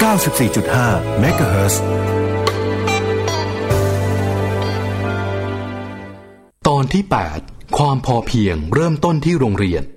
94.5 เมกะเฮิรตซ์ตอนที่ 8 ความพอเพียงเริ่มต้นที่โรงเรียน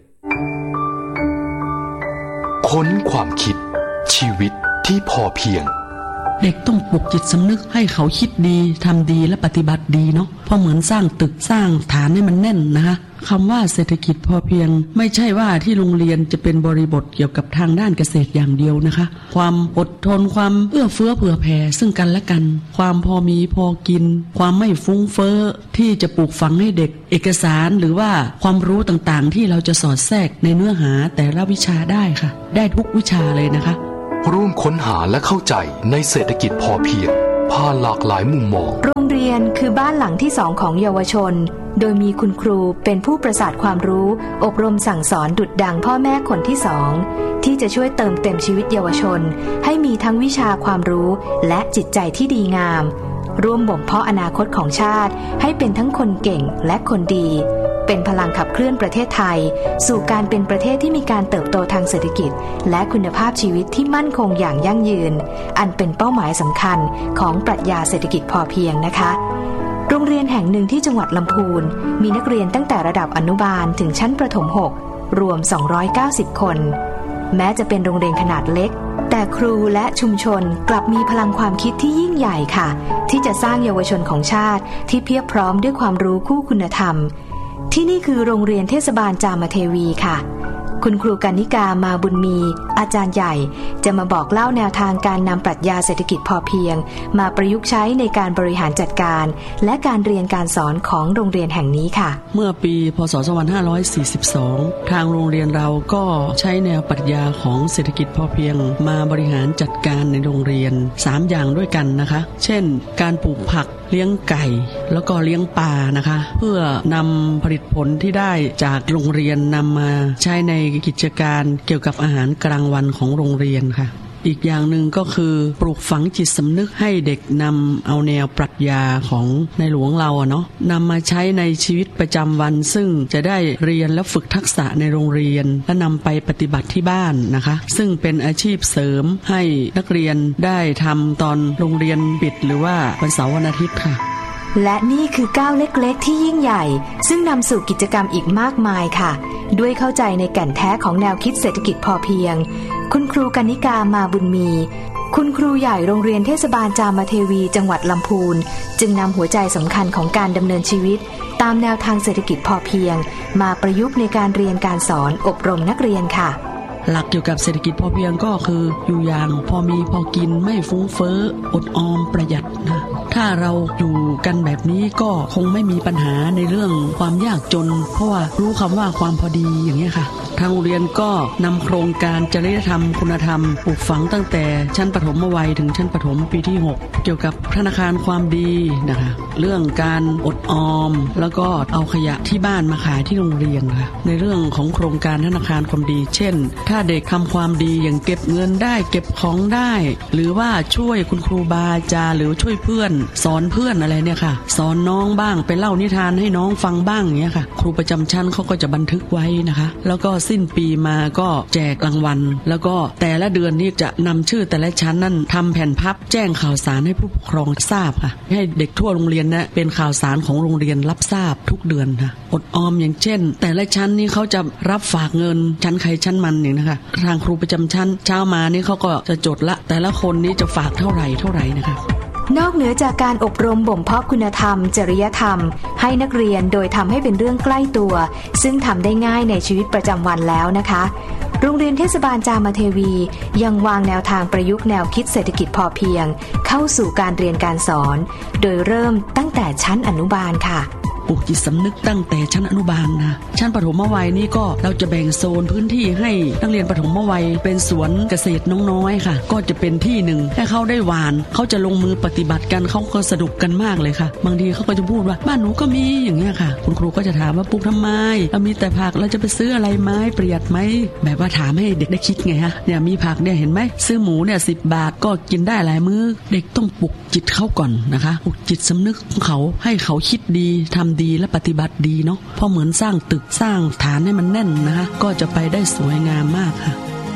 ค้นความคิดชีวิตที่พอเพียงเด็กต้องปลุกจิตสำนึกให้เขาคิดดีทำดีและปฏิบัติดีเนาะเพราะเหมือนสร้างตึกสร้างฐานให้มันแน่นนะคะคำว่าเศรษฐกิจพอเพียงไม่ใช่ว่าที่โรงเรียนจะเป็นบริบทเกี่ยวกับทางด้านเกษตรอย่างเดียวนะคะความอดทนความเอื้อเฟื้อเผื่อแผ่ซึ่งกันและกันความพอมีพอกินความไม่ฟุ้งเฟ้อที่จะปลูกฝังให้เด็กเอกสารหรือว่าความรู้ต่างๆที่เราจะสอดแทรกในเนื้อหาแต่ละวิชาได้ค่ะได้ทุกวิชาเลยนะคะร่วมค้นหาและเข้าใจในเศรษฐกิจพอเพียงผ่านหลากหลายมุมมองโรงเรียนคือบ้านหลังที่2ของเยาวชนโดยมีคุณครูเป็นผู้ประสาทความรู้อบรมสั่งสอนดุจดังพ่อแม่คนที่2ที่จะช่วยเติมเต็มชีวิตเยาวชนให้มีทั้งวิชาความรู้และจิตใจที่ดีงามร่วมบ่มเพาะอนาคตของชาติให้เป็นทั้งคนเก่งและคนดีเป็นพลังขับเคลื่อนประเทศไทยสู่การเป็นประเทศที่มีการเติบโตทางเศรษฐกิจและคุณภาพชีวิตที่มั่นคงอย่างยั่งยืนอันเป็นเป้าหมายสำคัญของปรัชญาเศรษฐกิจพอเพียงนะคะโรงเรียนแห่งหนึ่งที่จังหวัดลำพูนมีนักเรียนตั้งแต่ระดับอนุบาลถึงชั้นประถม6รวม290คนแม้จะเป็นโรงเรียนขนาดเล็กแต่ครูและชุมชนกลับมีพลังความคิดที่ยิ่งใหญ่ค่ะที่จะสร้างเยาวชนของชาติที่เพียบพร้อมด้วยความรู้คู่คุณธรรมที่นี่คือโรงเรียนเทศบาลจามเทวีค่ะคุณครูกนิกามาบุญมีอาจารย์ใหญ่จะมาบอกเล่าแนวทางการนำปรัชญาเศรษฐกิจพอเพียงมาประยุกต์ใช้ในการบริหารจัดการและการเรียนการสอนของโรงเรียนแห่งนี้ค่ะเมื่อปีพ.ศ. 2542ทางโรงเรียนเราก็ใช้แนวปรัชญาของเศรษฐกิจพอเพียงมาบริหารจัดการในโรงเรียน3อย่างด้วยกันนะคะเช่นการปลูกผักเลี้ยงไก่แล้วก็เลี้ยงปลานะคะเพื่อนำผลิตผลที่ได้จากโรงเรียนนำมาใช้ในกิจการเกี่ยวกับอาหารกลางวันของโรงเรียนค่ะอีกอย่างหนึ่งก็คือปลูกฝังจิตสำนึกให้เด็กนำเอาแนวปรัชญาของในหลวงเราเนาะนำมาใช้ในชีวิตประจำวันซึ่งจะได้เรียนและฝึกทักษะในโรงเรียนและนำไปปฏิบัติที่บ้านนะคะซึ่งเป็นอาชีพเสริมให้นักเรียนได้ทำตอนโรงเรียนปิดหรือว่าวันเสาร์วันอาทิตย์ค่ะและนี่คือก้าวเล็กๆที่ยิ่งใหญ่ซึ่งนำสู่กิจกรรมอีกมากมายค่ะด้วยเข้าใจในแก่นแท้ของแนวคิดเศรษฐกิจพอเพียงคุณครูกนิกามาบุญมีคุณครูใหญ่โรงเรียนเทศบาลจามเทวีจังหวัดลำพูนจึงนำหัวใจสำคัญของการดำเนินชีวิตตามแนวทางเศรษฐกิจพอเพียงมาประยุกต์ในการเรียนการสอนอบรมนักเรียนค่ะหลักเกี่ยวกับเศรษฐกิจพอเพียงก็คืออยู่อย่างพอมีพอกินไม่ฟุ้งเฟ้ออดออมประหยัดนะถ้าเราอยู่กันแบบนี้ก็คงไม่มีปัญหาในเรื่องความยากจนเพราะว่ารู้คำว่าความพอดีอย่างนี้ค่ะทางโรงเรียนก็นำโครงการจริยธรรมคุณธรรมปลูกฝังตั้งแต่ชั้นประถมวัยถึงชั้นประถมปีที่6เกี่ยวกับธนาคารความดีนะคะเรื่องการอดออมแล้วก็เอาขยะที่บ้านมาขายที่โรงเรียนค่ะในเรื่องของโครงการธนาคารความดีเช่นถ้าเด็กทำความดีอย่างเก็บเงินได้เก็บของได้หรือว่าช่วยคุณครูบาอาจารย์หรือช่วยเพื่อนสอนเพื่อนอะไรเนี่ยค่ะสอนน้องบ้างไปเล่านิทานให้น้องฟังบ้างอย่างเงี้ยค่ะครูประจำชั้นเขาก็จะบันทึกไว้นะคะแล้วก็สิ้นปีมาก็แจกรางวัลแล้วก็แต่ละเดือนนี่จะนำชื่อแต่ละชั้นนั่นทำแผ่นพับแจ้งข่าวสารให้ผู้ปกครองทราบค่ะให้เด็กทั่วโรงเรียนนะเป็นข่าวสารของโรงเรียนรับทราบทุกเดือนค่ะอดออมอย่างเช่นแต่ละชั้นนี่เขาจะรับฝากเงินชั้นใครชั้นมันอย่างนะคะทางครูประจำชั้นเช้ามานี่เขาก็จะจดละแต่ละคนนี้จะฝากเท่าไหร่นะคะนอกเหนือจากการอบรมบ่มเพาะคุณธรรมจริยธรรมให้นักเรียนโดยทำให้เป็นเรื่องใกล้ตัวซึ่งทำได้ง่ายในชีวิตประจำวันแล้วนะคะโรงเรียนเทศบาลจามเทวียังวางแนวทางประยุกต์แนวคิดเศรษฐกิจพอเพียงเข้าสู่การเรียนการสอนโดยเริ่มตั้งแต่ชั้นอนุบาลค่ะปลูกจิตสำนึกตั้งแต่ชั้นอนุบาลนะชั้นประถมวัยนี่ก็เราจะแบ่งโซนพื้นที่ให้นักเรียนประถมวัยเป็นสวนเกษตรน้อยๆค่ะก็จะเป็นที่หนึ่งให้เขาได้หว่านเขาจะลงมือปฏิบัติกันเขาก็สนุกกันมากเลยค่ะบางทีเขาก็จะพูดว่าบ้านหนูก็มีอย่างเงี้ยค่ะคุณครูก็จะถามว่าปลูกทำไมเรามีแต่ผักเราจะไปซื้ออะไรไหมประหยัดไหมแบบว่าถามให้เด็กได้คิดไงฮะเนี่ยมีผักเนี่ยเห็นไหมซื้อหมูเนี่ย10 บาทก็กินได้หลายมื้อเด็กต้องปลุกจิตเขาก่อนนะคะปลุกจิตสำนึกของเขาให้เขาคิดดีทำดีและปฏิบัติดีเนาะเพราะเหมือนสร้างตึกสร้างฐานให้มันแน่นนะคะก็จะไปได้สวยงามมากค่ะ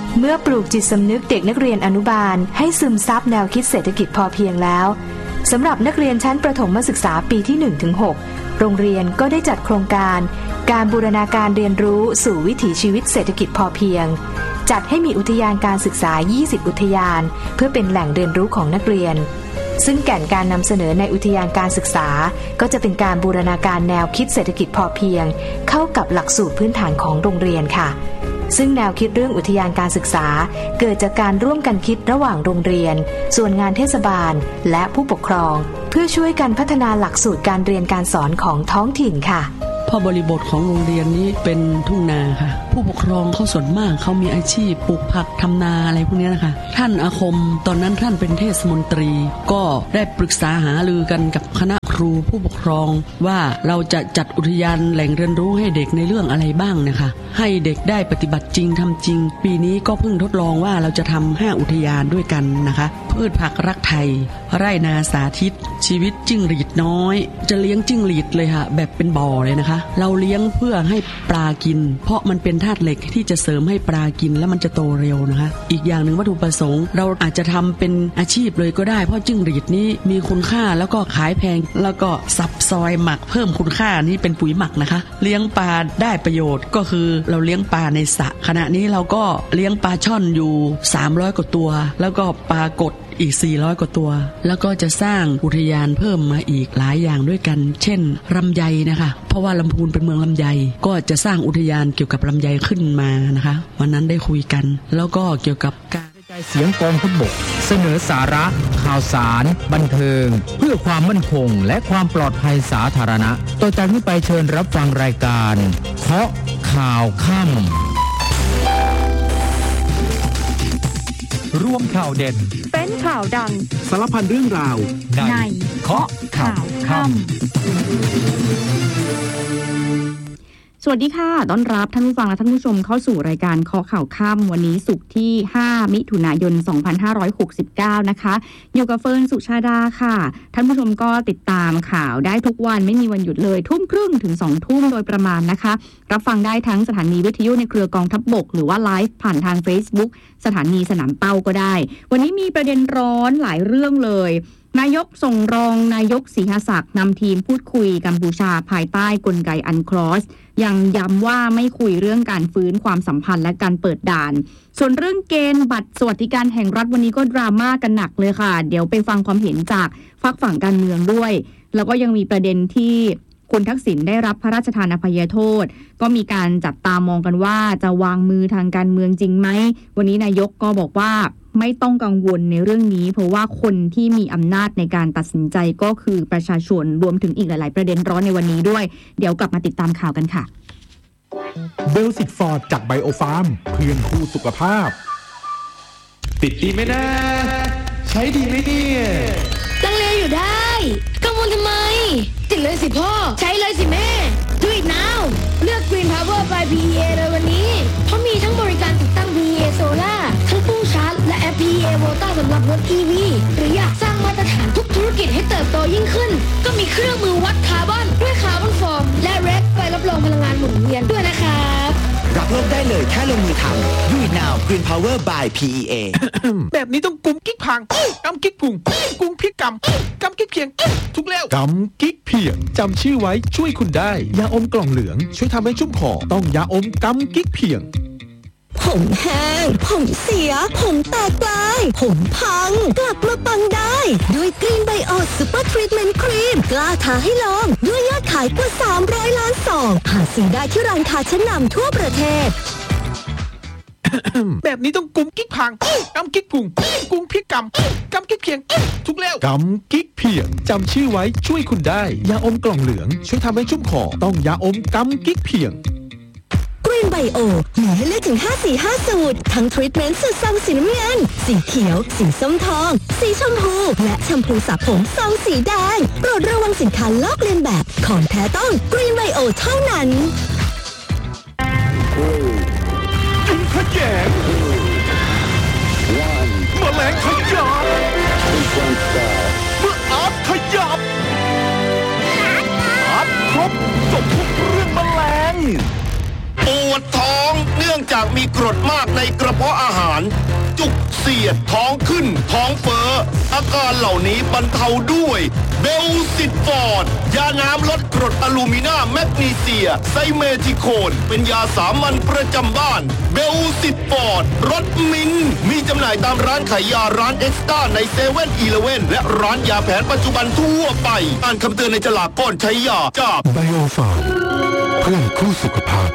เมื่อปลูกจิตสำนึกเด็กนักเรียนอนุบาลให้ซึมซับแนวคิดเศรษฐกิจพอเพียงแล้วสำหรับนักเรียนชั้นประถมศึกษาปีที่ 1-6 โรงเรียนก็ได้จัดโครงการบูรณาการเรียนรู้สู่วิถีชีวิตเศรษฐกิจพอเพียงจัดให้มีอุทยานการศึกษา 20 อุทยานเพื่อเป็นแหล่งเรียนรู้ของนักเรียนซึ่งแก่นการนำเสนอในอุทยานการศึกษาก็จะเป็นการบูรณาการแนวคิดเศรษฐกิจพอเพียงเข้ากับหลักสูตรพื้นฐานของโรงเรียนค่ะซึ่งแนวคิดเรื่องอุทยานการศึกษาเกิดจากการร่วมกันคิดระหว่างโรงเรียนส่วนงานเทศบาลและผู้ปกครองเพื่อช่วยกันพัฒนาหลักสูตรการเรียนการสอนของท้องถิ่นค่ะพอบริบทของโรงเรียนนี้เป็นทุ่งนาค่ะผู้ปกครองเขาส่วนมากเขามีอาชีพปลูกผักทำนาอะไรพวกนี้นะคะท่านอาคมตอนนั้นท่านเป็นเทศมนตรีก็ได้ปรึกษาหารือกันกับคณะครูผู้ปกครองว่าเราจะจัดอุทยานแหล่งเรียนรู้ให้เด็กในเรื่องอะไรบ้างนะคะให้เด็กได้ปฏิบัติจริงทำจริงปีนี้ก็เพิ่งทดลองว่าเราจะทำ5อุทยานด้วยกันนะคะพืชผักรักไทยไร่นาสาธิตชีวิตจิ้งหรีดน้อยจะเลี้ยงจิ้งหรีดเลยค่ะแบบเป็นบ่อเลยนะคะเราเลี้ยงเพื่อให้ปลากินเพราะมันเป็นธาตุเหล็กที่จะเสริมให้ปลากินแล้วมันจะโตเร็วนะคะอีกอย่างหนึ่งวัตถุประสงค์เราอาจจะทำเป็นอาชีพเลยก็ได้เพราะจิ้งหรีดนี้มีคุณค่าแล้วก็ขายแพงแล้วก็สับซอยหมักเพิ่มคุณค่านี้เป็นปุ๋ยหมักนะคะเลี้ยงปลาได้ประโยชน์ก็คือเราเลี้ยงปลาในสระขณะนี้เราก็เลี้ยงปลาช่อนอยู่300กว่าตัวแล้วก็ปลากดอีก400กว่าตัวแล้วก็จะสร้างอุทยานเพิ่มมาอีกหลายอย่างด้วยกันเช่นลำไยนะคะเพราะว่าลำพูนเป็นเมืองลำไยก็จะสร้างอุทยานเกี่ยวกับลำไยขึ้นมานะคะวันนั้นได้คุยกันแล้วก็เกี่ยวกับการกระจายเสียงกองทัพบกเสนอสาระข่าวสารบันเทิงเพื่อความมั่นคงและความปลอดภัยสาธารณะต่อจากนี้ไปเชิญรับฟังรายการเคาะข่าวค่ำร่วมข่าวเด่นเป็นข่าวดังสารพันเรื่องราวในเคาะข่าวค่ำสวัสดีค่ะต้อนรับท่านผู้ฟังและท่านผู้ชมเข้าสู่รายการเคาะข่าวค่ำวันนี้ศุกร์ที่5มิถุนายน2569นะคะอยู่กับเฟิร์นสุชาดาค่ะท่านผู้ชมก็ติดตามข่าวได้ทุกวันไม่มีวันหยุดเลยทุ่มครึ่งถึง2ทุ่มโดยประมาณนะคะรับฟังได้ทั้งสถานีวิทยุในเครือกองทัพบกหรือว่าไลฟ์ผ่านทาง Facebook สถานีสนามเป้าก็ได้วันนี้มีประเด็นร้อนหลายเรื่องเลยนายกส่งรองนายกศรีหศักดิ์นำทีมพูดคุยกัมพูชาภายใต้กลไกอันคลอสยังย้ำว่าไม่คุยเรื่องการฟื้นความสัมพันธ์และการเปิดด่านส่วนเรื่องเกณฑ์บัตรสวัสดิการแห่งรัฐวันนี้ก็ดราม่ากันหนักเลยค่ะเดี๋ยวไปฟังความเห็นจากฝั่งการเมืองด้วยแล้วก็ยังมีประเด็นที่คุณทักษิณได้รับพระราชทานอภัยโทษก็มีการจับตามองกันว่าจะวางมือทางการเมืองจริงไหมวันนี้นายกก็บอกว่าไม่ต้องกังวลในเรื่องนี้เพราะว่าคนที่มีอำนาจในการตัดสินใจก็คือประชาชนรวมถึงอีกหลายๆประเด็นร้อนในวันนี้ด้วยเดี๋ยวกลับมาติดตามข่าวกันค่ะเบลสิกฟอร์ดจากไบโอฟาร์มเพื่อนคู่สุขภาพติดดีไหมนะใช้ดีไหมเนี่ยลังเลอยู่ได้กังวลทำไมติดเลยสิพ่อใช้เลยสิแม่ Do it now เลือก Green Power by PEA เลยวันนี้เพราะมีทั้งบริการติดตั้ง PEA Solar ทั้งตู้ชาร์จและแอป PEA Volta สำหรับรถ EV หรืออยากสร้างมาตรฐานทุกธุรกิจให้เติบโตยิ่งขึ้นก็มีเครื่องมือวัดคาร์บอนด้วยคาร์บอนฟอร์มและเรดไปรับรองพลังงานหมุนเวียนด้วยนะครับรับโลกได้เลยแค่ลงมือทำ Do it now Green Power by PEA แบบนี้ต้องกุมกิ๊กพังกำกิ๊กพุงกุมพริกกำกิ๊กเพียงทุกแล้วกำกิ๊กเพียงจำชื่อไว้ช่วยคุณได้ยาอมกล่องเหลืองช่วยทำให้ชุ่มคอต้องยาอมกำกิ๊กเพียงผมแห้งผมเสียผมแตกปลายผมพังกลับมาปังได้ด้วยกรีนไบโอซูเปอร์ทรีทเมนต์ครีมกล้าท้าให้ลองด้วยยอดขายกว่า300ล้านซองหาซื้อได้ที่ร้านค้าชั้นนำทั่วประเทศแบบนี้ต้องกุมกิ๊กพังกำกิ๊กพุงกุมพริกกำกิ๊กเพียงทุกแล้วกำกิ๊กเพียงจำชื่อไว้ช่วยคุณได้ยาอมกล่องเหลืองช่วยทำให้ชุ่มคอต้องยาอมกำกิ๊กเพียงกรีนไบโอมีให้เลือกถึง5สูตรทั้งทรีทเมนต์สูตรซองสีน้ำเงินสีเขียวสีส้มทองสีชมพูและแชมพูสระผมซองสีแดงโปรดระวังสินค้าลอกเลียนแบบของแท้ต้องกรีนไบโอเท่านั้นกินขยงแมลงขยับเมื่ออาร์ตขยับอาร์ตครบจบทุกเรื่องแมลงปวดท้องเนื่องจากมีกรดมากในกระเพาะอาหารจุกเสียดท้องขึ้นท้องเฟ้ออาการเหล่านี้บรรเทาด้วยเบลซิตฟอร์ดยาน้ำลดกรดอะลูมินาแมกนีเซียไซเมทิโคนเป็นยาสามัญประจำบ้านเบลซิตฟอร์ดรสมินมีจำหน่ายตามร้านขายยาร้านเอ็กซ์ต้าใน7-Eleven และร้านยาแผนปัจจุบันทั่วไปอ่านคำเตือนในฉลากก่อนใช้ยาจากไบโอฟาร์มเพื่อนคู่สุขภาพ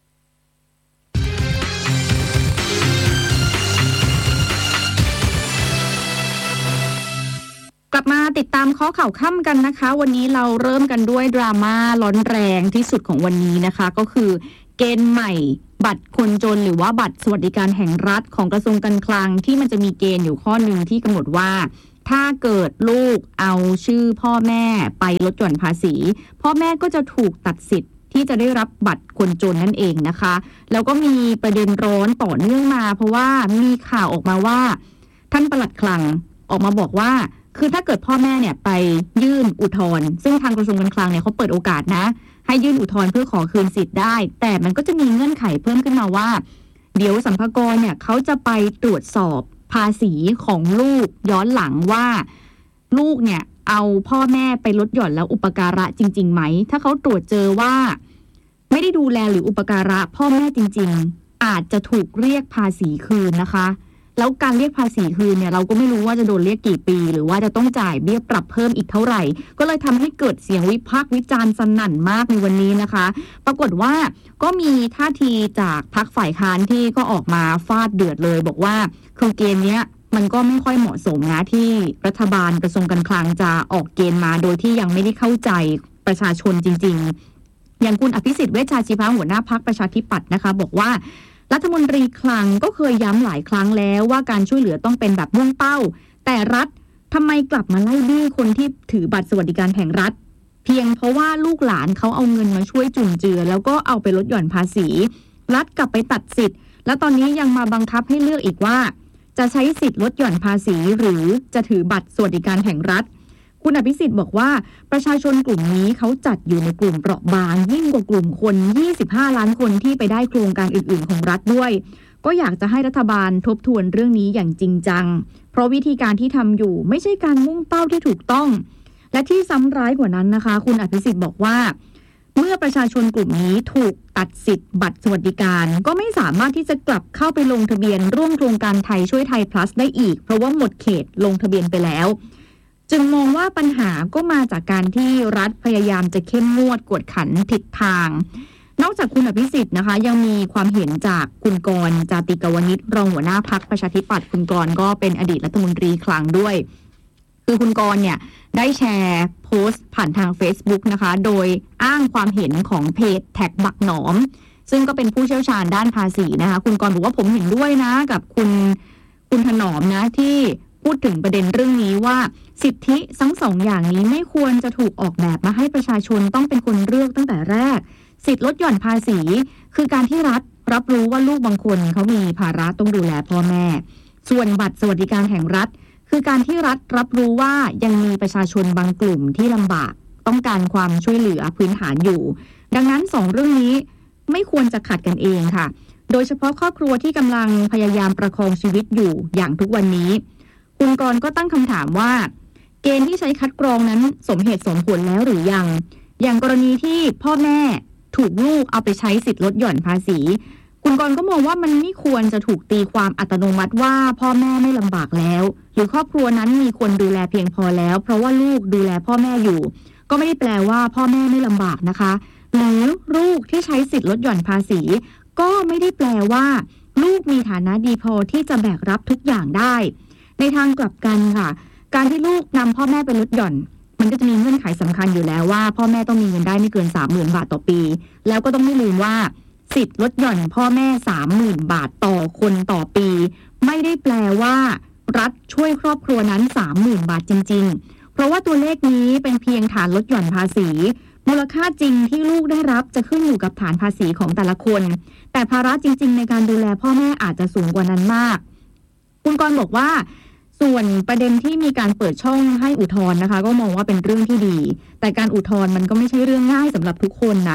กลับมาติดตามข้อข่าวค่ำกันนะคะวันนี้เราเริ่มกันด้วยดราม่าร้อนแรงที่สุดของวันนี้นะคะก็คือเกณฑ์ใหม่บัตรคนจนหรือว่าบัตรสวัสดิการแห่งรัฐของกระทรวงการคลังที่มันจะมีเกณฑ์อยู่ข้อหนึ่งที่กำหนดว่าถ้าเกิดลูกเอาชื่อพ่อแม่ไปลดหย่อนภาษีพ่อแม่ก็จะถูกตัดสิทธิ์ที่จะได้รับบัตรคนจนนั่นเองนะคะแล้วก็มีประเด็นร้อนต่อเนื่องมาเพราะว่ามีข่าวออกมาว่าท่านปลัดคลังออกมาบอกว่าคือถ้าเกิดพ่อแม่เนี่ยไปยื่นอุทธรณ์ซึ่งทางกระทรวงการคลังเนี่ยเขาเปิดโอกาสนะให้ยื่นอุทธรณ์เพื่อขอคืนสิทธิ์ได้แต่มันก็จะมีเงื่อนไขเพิ่มขึ้นมาว่าเดี๋ยวสรรพากรเนี่ยเขาจะไปตรวจสอบภาษีของลูกย้อนหลังว่าลูกเนี่ยเอาพ่อแม่ไปลดหย่อนแล้วอุปการะจริงๆไหมถ้าเขาตรวจเจอว่าไม่ได้ดูแลหรืออุปการะพ่อแม่จริงๆอาจจะถูกเรียกภาษีคืนนะคะแล้วการเรียกภาษีคืนเนี่ยเราก็ไม่รู้ว่าจะโดนเรียกกี่ปีหรือว่าจะต้องจ่ายเบี้ยปรับเพิ่มอีกเท่าไหร่ก็เลยทำให้เกิดเสียงวิพากษ์วิจารณ์สนั่นมากในวันนี้นะคะปรากฏว่าก็มีท่าทีจากพรรคฝ่ายค้านที่ก็ออกมาฟาดเดือดเลยบอกว่าคือเกณฑ์เนี้ยมันก็ไม่ค่อยเหมาะสมนะที่รัฐบาลกระทรวงการคลังจะออกเกณฑ์มาโดยที่ยังไม่ได้เข้าใจประชาชนจริงๆอย่างคุณอภิสิทธิ์เวชชาชีพะหัวหน้าพรรคประชาธิปัตย์นะคะบอกว่ารัฐมนตรีคลังก็เคยย้ำหลายครั้งแล้วว่าการช่วยเหลือต้องเป็นแบบมุ่งเป้าแต่รัฐทำไมกลับมาไล่บี้คนที่ถือบัตรสวัสดิการแห่งรัฐเพียงเพราะว่าลูกหลานเขาเอาเงินมาช่วยจุนเจือแล้วก็เอาไปลดหย่อนภาษีรัฐกลับไปตัดสิทธิ์แล้วตอนนี้ยังมาบังคับให้เลือกอีกว่าจะใช้สิทธิ์ลดหย่อนภาษีหรือจะถือบัตรสวัสดิการแห่งรัฐคุณอภิสิทธิ์บอกว่าประชาชนกลุ่มนี้เขาจัดอยู่ในกลุ่มเปราะบางยิ่งกว่ากลุ่มคน25ล้านคนที่ไปได้โครงการอื่นๆของรัฐด้วยก็อยากจะให้รัฐบาลทบทวนเรื่องนี้อย่างจริงจังเพราะวิธีการที่ทำอยู่ไม่ใช่การมุ่งเป้าที่ถูกต้องและที่ซ้ำร้ายกว่านั้นนะคะคุณอภิสิทธิ์บอกว่าเมื่อประชาชนกลุ่มนี้ถูกตัดสิทธิ์บัตรสวัสดิการก็ไม่สามารถที่จะกลับเข้าไปลงทะเบียนร่วมโครงการไทยช่วยไทย plus ได้อีกเพราะว่าหมดเขตลงทะเบียนไปแล้วจึงมองว่าปัญหาก็มาจากการที่รัฐพยายามจะเข้มงวดกวดขันผิดทางนอกจากคุณอภิสิทธิ์นะคะยังมีความเห็นจากคุณกรณ์จาติกวณิชรองหัวหน้าพรรคประชาธิปัตย์คุณกรณ์ก็เป็นอดีตรัฐมนตรีคลังด้วยคือคุณกรณ์เนี่ยได้แชร์โพสต์ผ่านทาง Facebook นะคะโดยอ้างความเห็นของเพจแท็กบักหนอมซึ่งก็เป็นผู้เชี่ยวชาญด้านภาษีนะคะคุณกรณ์บอกว่าผมเห็นด้วยนะกับคุณถนอมนะที่พูดถึงประเด็นเรื่องนี้ว่าสิทธิทั้งสองอย่างนี้ไม่ควรจะถูกออกแบบมาให้ประชาชนต้องเป็นคนเลือกตั้งแต่แรกสิทธิลดหย่อนภาษีคือการที่รัฐรับรู้ว่าลูกบางคนเขามีภาระต้องดูแลพ่อแม่ส่วนบัตรสวัสดิการแห่งรัฐคือการที่รัฐรับรู้ว่ายังมีประชาชนบางกลุ่มที่ลำบากต้องการความช่วยเหลือพื้นฐานอยู่ดังนั้นสองเรื่องนี้ไม่ควรจะขัดกันเองค่ะโดยเฉพาะครอบครัวที่กำลังพยายามประคองชีวิตอยู่อย่างทุกวันนี้คุณกรณ์ก็ตั้งคำถามว่าเกณฑ์ที่ใช้คัดกรองนั้นสมเหตุสมผลแล้วหรือยังอย่างกรณีที่พ่อแม่ถูกลูกเอาไปใช้สิทธิ์ลดหย่อนภาษีคุณกรณ์ก็มองว่ามันไม่ควรจะถูกตีความอัตโนมัติว่าพ่อแม่ไม่ลำบากแล้วหรือครอบครัวนั้นมีคนดูแลเพียงพอแล้วเพราะว่าลูกดูแลพ่อแม่อยู่ก็ไม่ได้แปลว่าพ่อแม่ไม่ลำบากนะคะหรือลูกที่ใช้สิทธิ์ลดหย่อนภาษีก็ไม่ได้แปลว่าลูกมีฐานะดีพอที่จะแบกรับทุกอย่างได้ในทางกลับกันค่ะการที่ลูกนำพ่อแม่ไปลดหย่อนมันก็จะมีเงื่อนไขสำคัญอยู่แล้วว่าพ่อแม่ต้องมีเงินได้ไม่เกิน 30,000 บาทต่อปีแล้วก็ต้องไม่ลืมว่าสิทธิ์ลดหย่อนพ่อแม่ 30,000 บาทต่อคนต่อปีไม่ได้แปลว่ารัฐช่วยครอบครัวนั้น 30,000 บาทจริงๆเพราะว่าตัวเลขนี้เป็นเพียงฐานลดหย่อนภาษีมูลค่าจริงที่ลูกได้รับจะขึ้นอยู่กับฐานภาษีของแต่ละคนแต่ภาระจริงๆในการดูแลพ่อแม่อาจจะสูงกว่านั้นมากคุณกรณ์บอกว่าส่วนประเด็นที่มีการเปิดช่องให้อุทธรณ์นะคะก็มองว่าเป็นเรื่องที่ดีแต่การอุทธรณ์มันก็ไม่ใช่เรื่องง่ายสำหรับทุกคนนะ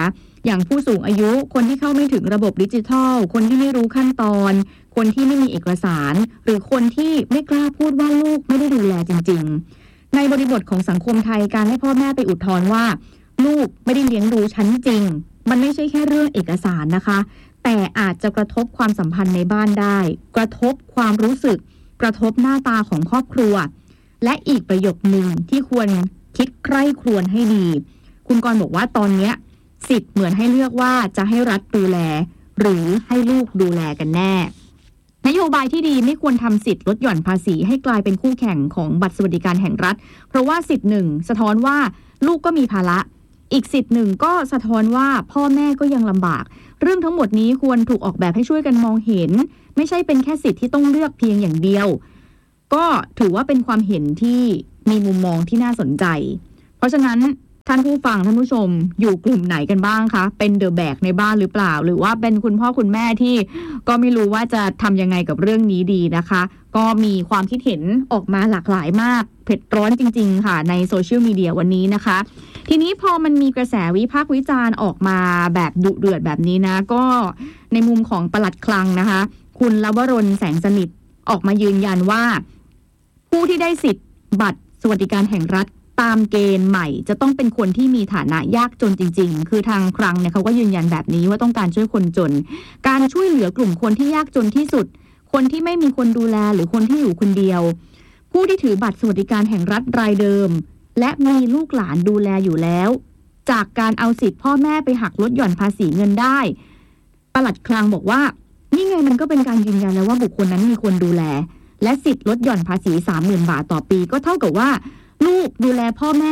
อย่างผู้สูงอายุคนที่เข้าไม่ถึงระบบดิจิทัลคนที่ไม่รู้ขั้นตอนคนที่ไม่มีเอกสารหรือคนที่ไม่กล้าพูดว่าลูกไม่ได้ดูแลจริงๆในบริบทของสังคมไทยการให้พ่อแม่ไปอุทธรณ์ว่าลูกไม่ได้เลี้ยงดูฉันจริงมันไม่ใช่แค่เรื่องเอกสารนะคะแต่อาจจะกระทบความสัมพันธ์ในบ้านได้กระทบความรู้สึกกระทบหน้าตาของครอบครัวและอีกประโยคนึงที่ควรคิดใคร่ครวญให้ดีคุณกรณ์บอกว่าตอนนี้สิทธิ์เหมือนให้เลือกว่าจะให้รัฐดูแลหรือให้ลูกดูแลกันแน่นโยบายที่ดีไม่ควรทำสิทธิ์ลดหย่อนภาษีให้กลายเป็นคู่แข่งของบัตรสวัสดิการแห่งรัฐเพราะว่าสิทธิ์หนึ่งสะท้อนว่าลูกก็มีภาระอีกสิทธิ์หนึ่งก็สะท้อนว่าพ่อแม่ก็ยังลำบากเรื่องทั้งหมดนี้ควรถูกออกแบบให้ช่วยกันมองเห็นไม่ใช่เป็นแค่สิทธิ์ที่ต้องเลือกเพียงอย่างเดียวก็ถือว่าเป็นความเห็นที่มีมุมมองที่น่าสนใจเพราะฉะนั้นท่านผู้ฟังท่านผู้ชมอยู่กลุ่มไหนกันบ้างคะเป็นเดอะแบกในบ้านหรือเปล่าหรือว่าเป็นคุณพ่อคุณแม่ที่ก็ไม่รู้ว่าจะทำยังไงกับเรื่องนี้ดีนะคะก็มีความคิดเห็นออกมาหลากหลายมากเผ็ดร้อนจริงๆค่ะในโซเชียลมีเดียวันนี้นะคะทีนี้พอมันมีกระแสวิพากษ์วิจารณ์ออกมาแบบดุเดือดแบบนี้นะก็ในมุมของปลัดคลังนะคะคุณลวรนแสงสนิทออกมายืนยันว่าผู้ที่ได้สิทธิ์บัตรสวัสดิการแห่งรัฐตามเกณฑ์ใหม่จะต้องเป็นคนที่มีฐานะยากจนจริงๆคือทางคลังเนี่ยเขาก็ยืนยันแบบนี้ว่าต้องการช่วยคนจนการช่วยเหลือกลุ่มคนที่ยากจนที่สุดคนที่ไม่มีคนดูแลหรือคนที่อยู่คนเดียวผู้ที่ถือบัตรสวัสดิการแห่งรัฐรายเดิมและมีลูกหลานดูแลอยู่แล้วจากการเอาสิทธิ์พ่อแม่ไปหักลดหย่อนภาษีเงินได้ปลัดคลังบอกว่านี่ไงมันก็เป็นการยืนยันแล้วว่าบุคคลนั้นมีคนดูแลและสิทธิ์ลดหย่อนภาษี 30,000 บาทต่อปีก็เท่ากับว่าลูกดูแลพ่อแม่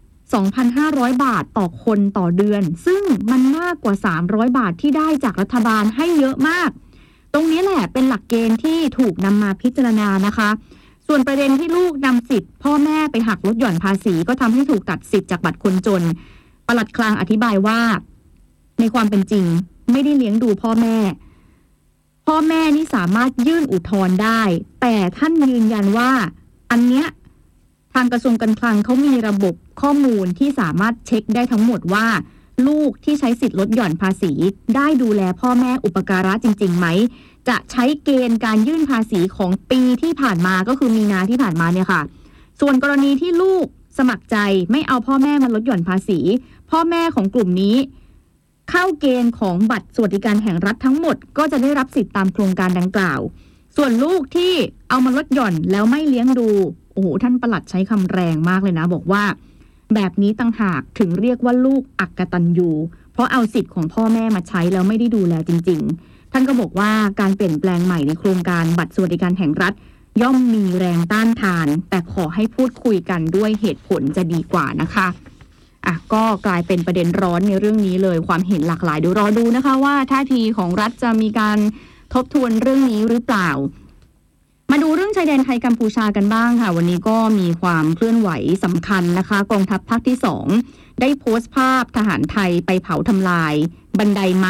2,500 บาทต่อคนต่อเดือนซึ่งมันมากกว่า300 บาทที่ได้จากรัฐบาลให้เยอะมากตรงนี้แหละเป็นหลักเกณฑ์ที่ถูกนำมาพิจารณานะคะส่วนประเด็นที่ลูกนำสิทธิ์พ่อแม่ไปหักลดหย่อนภาษีก็ทำให้ถูกตัดสิทธิ์จากบัตรคนจนปลัดคลังอธิบายว่าในความเป็นจริงไม่ได้เลี้ยงดูพ่อแม่นี่สามารถยื่นอุทธรณ์ได้แต่ท่านยืนยันว่าอันเนี้ยทางกระทรวงการคลังเขามีระบบข้อมูลที่สามารถเช็คได้ทั้งหมดว่าลูกที่ใช้สิทธิ์ลดหย่อนภาษีได้ดูแลพ่อแม่อุปการะจริงๆไหมจะใช้เกณฑ์การยื่นภาษีของปีที่ผ่านมาก็คือมีนาที่ผ่านมาเนี่ยค่ะส่วนกรณีที่ลูกสมัครใจไม่เอาพ่อแม่มาลดหย่อนภาษีพ่อแม่ของกลุ่มนี้เข้าเกณฑ์ของบัตรสวัสดิการแห่งรัฐทั้งหมดก็จะได้รับสิทธิตามโครงการดังกล่าวส่วนลูกที่เอามาลดหย่อนแล้วไม่เลี้ยงดูโอ้โหท่านปลัดใช้คำแรงมากเลยนะบอกว่าแบบนี้ต่างหากถึงเรียกว่าลูกอักตัญญูเพราะเอาสิทธิ์ของพ่อแม่มาใช้แล้วไม่ได้ดูแลจริงๆท่านก็บอกว่าการเปลี่ยนแปลงใหม่ในโครงการบัตรสวัสดิการแห่งรัฐย่อมมีแรงต้านทานแต่ขอให้พูดคุยกันด้วยเหตุผลจะดีกว่านะคะก็กลายเป็นประเด็นร้อนในเรื่องนี้เลยความเห็นหลากหลายเดี๋ยวรอดูนะคะว่าท่าทีของรัฐจะมีการทบทวนเรื่องนี้หรือเปล่ามาดูเรื่องชายแดนไทยกัมพูชากันบ้างค่ะวันนี้ก็มีความเคลื่อนไหวสำคัญนะคะกองทัพภาคที่2ได้โพสต์ภาพทหารไทยไปเผาทำลายบันไดไม้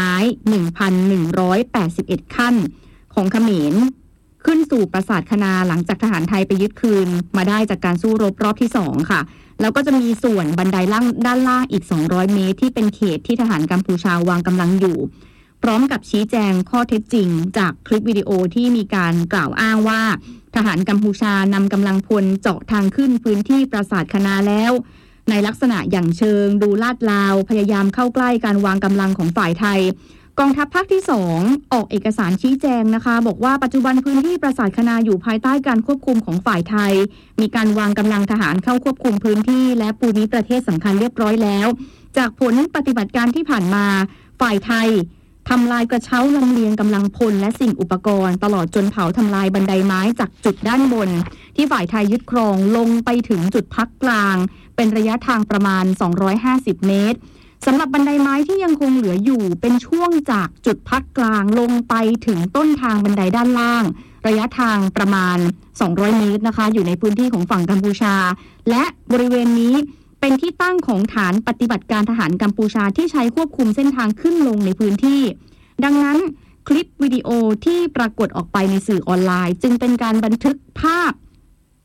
1,181 ขั้นของเขมรขึ้นสู่ปราสาทคณาหลังจากทหารไทยไปยึดคืนมาได้จากการสู้รบรอบที่2ค่ะแล้วก็จะมีส่วนบันไดด้านล่างอีก200 เมตรที่เป็นเขตที่ทหารกัมพูชาวางกำลังอยู่พร้อมกับชี้แจงข้อเท็จจริงจากคลิปวิดีโอที่มีการกล่าวอ้างว่าทหารกัมพูชานำกำลังพลเจาะทางขึ้นพื้นที่ปราสาทคณาแล้วในลักษณะอย่างเชิงดูลาดลาวพยายามเข้าใกล้การวางกำลังของฝ่ายไทยกองทัพภาคที่2ออกเอกสารชี้แจงนะคะบอกว่าปัจจุบันพื้นที่ปราสาทคณาอยู่ภายใต้การควบคุมของฝ่ายไทยมีการวางกำลังทหารเข้าควบคุมพื้นที่และภูมิประเทศสำคัญเรียบร้อยแล้วจากผลปฏิบัติการที่ผ่านมาฝ่ายไทยทำลายกระเช้าลำเลียงกำลังพลและสิ่งอุปกรณ์ตลอดจนเผาทำลายบันไดไม้จากจุดด้านบนที่ฝ่ายไทยยึดครองลงไปถึงจุดพักกลางเป็นระยะทางประมาณ250 เมตรสำหรับบันไดไม้ที่ยังคงเหลืออยู่เป็นช่วงจากจุดพักกลางลงไปถึงต้นทางบันไดด้านล่างระยะทางประมาณ200 เมตรนะคะอยู่ในพื้นที่ของฝั่งกัมพูชาและบริเวณนี้เป็นที่ตั้งของฐานปฏิบัติการทหารกัมพูชาที่ใช้ควบคุมเส้นทางขึ้นลงในพื้นที่ดังนั้นคลิปวิดีโอที่ปรากฏออกไปในสื่อออนไลน์จึงเป็นการบันทึกภาพ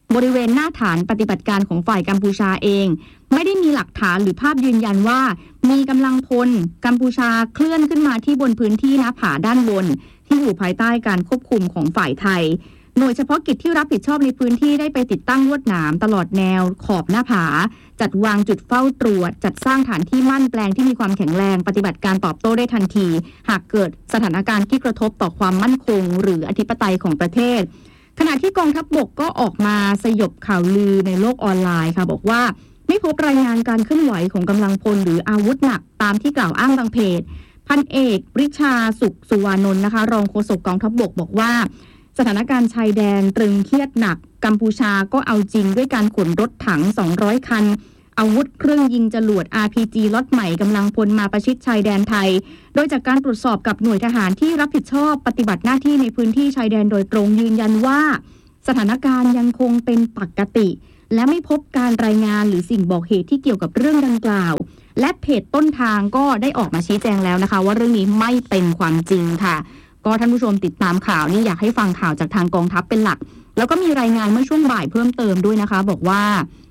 บริเวณหน้าฐานปฏิบัติการของฝ่ายกัมพูชาเองไม่ได้มีหลักฐานหรือภาพยืนยันว่ามีกำลังพลกัมพูชาเคลื่อนขึ้นมาที่บนพื้นที่หน้าผาด้านบนที่อยู่ภายใต้การควบคุมของฝ่ายไทยหน่วยเฉพาะกิจที่รับผิดชอบในพื้นที่ได้ไปติดตั้งลวดหนามตลอดแนวขอบหน้าผาจัดวางจุดเฝ้าตรวจจัดสร้างฐานที่มั่นแปลงที่มีความแข็งแรงปฏิบัติการตอบโต้ได้ทันทีหากเกิดสถานการณ์ที่กระทบต่อความมั่นคงหรืออธิปไตยของประเทศขณะที่กองทัพบกก็ออกมาสยบข่าวลือในโลกออนไลน์ค่ะบอกว่าไม่พบรายงานการเคลื่อนไหวของกำลังพลหรืออาวุธหนักตามที่กล่าวอ้างบางเพจพันเอกริชาสุขสุวานนท์นะคะรองโฆษกกองทัพบกบอกว่าสถานการณ์ชายแดนตรึงเครียดหนักกัมพูชาก็เอาจริงด้วยการขนรถถัง200คันอาวุธเครื่องยิงจรวด RPG ล็อตใหม่กำลังพลมาประชิดชายแดนไทยโดยจากการตรวจสอบกับหน่วยทหารที่รับผิดชอบปฏิบัติหน้าที่ในพื้นที่ชายแดนโดยตรงยืนยันว่าสถานการณ์ยังคงเป็นปกติและไม่พบการรายงานหรือสิ่งบอกเหตุที่เกี่ยวกับเรื่องดังกล่าวและเพจต้นทางก็ได้ออกมาชี้แจงแล้วนะคะว่าเรื่องนี้ไม่เป็นความจริงค่ะก็ท่านผู้ชมติดตามข่าวนี่อยากให้ฟังข่าวจากทางกองทัพเป็นหลักแล้วก็มีรายงานเมื่อช่วงบ่ายเพิ่มเติมด้วยนะคะบอกว่า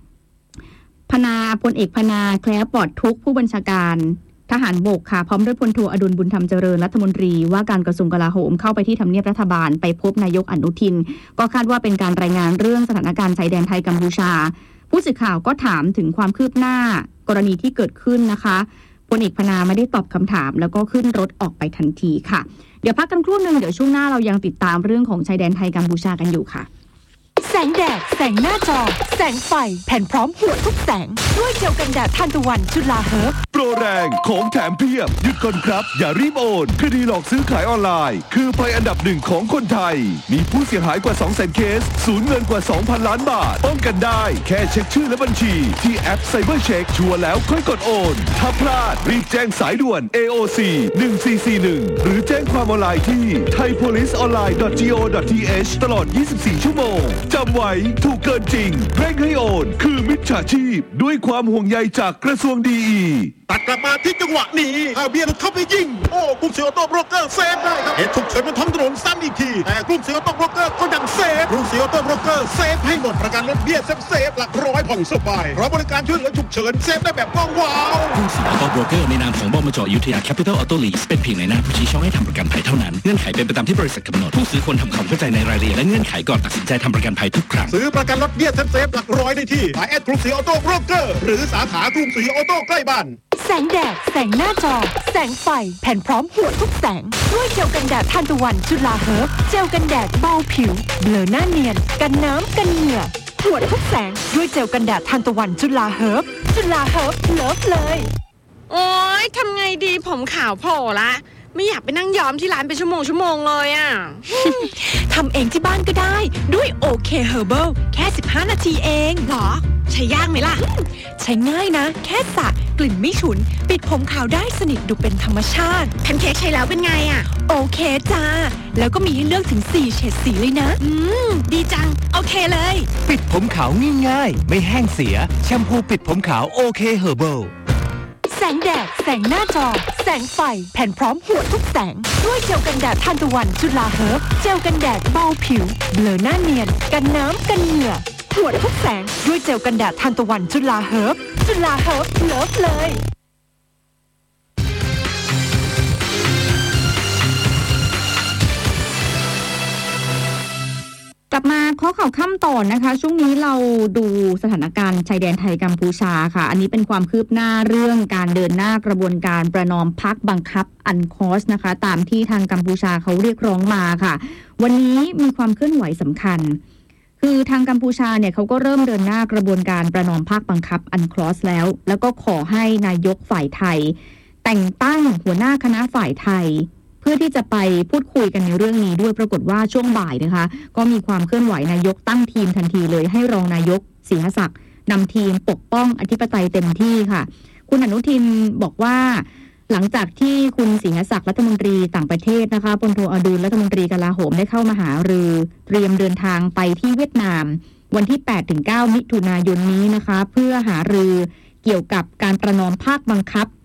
พลเอกพนาแคล้วปลอดทุกข์ผู้บัญชาการทหารบกค่ะพร้อมด้วยพลโทอดุลบุญธรรมเจริญรัฐมนตรีว่าการกระทรวงกลาโหมเข้าไปที่ทำเนียบรัฐบาลไปพบนายกอนุทินก็คาดว่าเป็นการรายงานเรื่องสถานการณ์ชายแดนไทยกัมพูชาผู้สื่อข่าวก็ถามถึงความคืบหน้ากรณีที่เกิดขึ้นนะคะพลเอกพนาไม่ได้ตอบคำถามแล้วก็ขึ้นรถออกไปทันทีค่ะเดี๋ยวพักกันครู่นึงเดี๋ยวช่วงหน้าเรายังติดตามเรื่องของชายแดนไทยกัมพูชากันอยู่ค่ะแสงแดดแสงหน้าจอแสงไฟแผ่นพร้อมหัวทุกแสงด้วยเจลกันแดดทานตะวันจุฬาเฮิร์บโปรแรงของแถมเพียบหยุดก่อนครับอย่ารีบโอนคดีหลอกซื้อขายออนไลน์คือภัยอันดับหนึ่งของคนไทยมีผู้เสียหายกว่า 200,000 เคสสูญเงินกว่า 2,000 ล้านบาทป้องกันได้แค่เช็คชื่อและบัญชีที่แอป Cyber Check ชัวร์แล้วค่อยกดโอนถ้าพลาดรีบแจ้งสายด่วน AOC 1441หรือแจ้งความออนไลน์ที่ thaipoliceonline.go.th ตลอด 24 ชั่วโมงจำไว้ถูกเกินจริงเร่งให้โอนคือมิจฉาชีพด้วยความห่วงใยจากกระทรวงดีตัดกลับมาที่จังหวะนี้ถ้าเบียร์เข้าไปยิงโอ้กลุ่มเสือออโต้โบรกเกอร์เซฟได้ครับเหตุฉุกเฉินบนท้องถนนซ้ำอีกทีแต่กลุ่มเสือออโต้โบรกเกอร์ก็ยังเซฟกลุ่มเสือออโต้โบรกเกอร์เซฟให้หมดประกันรถเบี้ยเซฟหลักร้อยผ่อนสบายเพราะบริการช่วยเหลือฉุกเฉินเซฟได้แบบว้าวกลุ่มเสือออโต้โบรกเกอร์ในนามของบมจ.อยุธยาแคปิตอลออโต้ลีสเป็นเพียงในหน้าผู้ชี้ช่องให้ทำประกันภัยเท่านั้นเงื่อนไขเป็นไปตามที่บริษัทกำหนดผู้ซื้อควรทำความเข้าใจในรายละเอียดและเงื่อนไขก่อนตัดสินใจทำประกันภัยทุกครั้งซื้อประกันรถเบี้ยเซฟหลักร้อยได้ที่สายแอดกลุ่มเสือออโต้โบรกเกอร์หรือสาขากลุ่มเสือออโต้ใกล้บ้านแสงแดดแสงหน้าจอแสงไฟแผ่นพร้อมหัวทุกแสงด้วยเจลกันแดดทานตะวันจุฬาเฮิร์บเจลกันแดดเบาผิวเบลอหน้าเนียนกันน้ำกันเหงื่อหัวทุกแสงด้วยเจลกันแดดทานตะวันจุฬาเฮิร์บจุฬาเฮิร์บเลิฟเลยโอ๊ยทำไงดีผมขาวโผล่ละไม่อยากไปนั่งย้อมที่ร้านเป็นชั่วโมงเลยอ่ะทำเองที่บ้านก็ได้ด้วยโอเคเฮอร์เบิลแค่15 นาทีเองหรอใช้ยากไหมล่ะใช้ง่ายนะแค่สระกลิ่นไม่ฉุนปิดผมขาวได้สนิทดูเป็นธรรมชาติแพนเค้กใช้แล้วเป็นไงอ่ะโอเคจ้าแล้วก็มีให้เลือกถึง4เฉดสีเลยนะดีจังโอเคเลยปิดผมขาวง่ายๆไม่แห้งเสียแชมพูปิดผมขาวโอเคเฮอร์เบิลแสงแดดแสงหน้าจอแสงไฟแผ่นพร้อมหัวทุกแสงด้วยเจลกันแดดทานตะวันจุฬาเฮิร์บเจลกันแดดเบาผิวเบลอหน้าเนียนกันน้ำกันเหงื่อหัวทุกแสงด้วยเจลกันแดดทานตะวันจุฬาเฮิร์บจุฬาเฮิร์บเลิฟเลยกลับมาข้อข่าวค่ำต่อนะคะช่วงนี้เราดูสถานการณ์ชายแดนไทยกัมพูชาค่ะอันนี้เป็นความคืบหน้าเรื่องการเดินหน้ากระบวนการประนอมพรรคบังคับอันคอสนะคะตามที่ทางกัมพูชาเขาเรียกร้องมาค่ะวันนี้มีความเคลื่อนไหวสำคัญคือทางกัมพูชาเนี่ยเขาก็เริ่มเดินหน้ากระบวนการประนอมพรรคบังคับอันคอสแล้วก็ขอให้นายกฝ่ายไทยแต่งตั้งหัวหน้าคณะฝ่ายไทยเพื่อที่จะไปพูดคุยกันในเรื่องนี้ด้วยปรากฏว่าช่วงบ่ายนะคะก็มีความเคลื่อนไหวนายกตั้งทีมทันทีเลยให้รองนายกศรีหศักดิ์นำทีมปกป้องอธิปไตยเต็มที่ค่ะคุณอนุทินบอกว่าหลังจากที่คุณศรีหศักดิ์รัฐมนตรีต่างประเทศนะคะพลโทอดุลรัฐมนตรีกลาโหมได้เข้ามาหารือเตรียมเดินทางไปที่เวียดนามวันที่ 8-9 มิถุนายนนี้นะคะเพื่อหารือเกี่ยวกับการประนอมภาคบังคับ